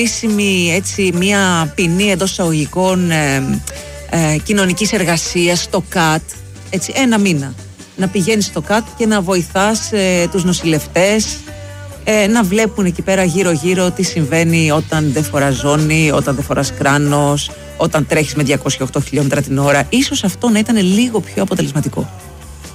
έτσι μια ποινή εντός εισαγωγικών κοινωνικής εργασίας στο ΚΑΤ, έτσι, 1 μήνα. Να πηγαίνεις στο ΚΑΤ και να βοηθάς τους νοσηλευτές να βλέπουν εκεί πέρα γύρω-γύρω τι συμβαίνει όταν δεν φοράς ζώνη, όταν δεν φοράς κράνος, όταν τρέχεις με 208 χιλιόμετρα την ώρα. Ίσως αυτό να ήταν λίγο πιο αποτελεσματικό.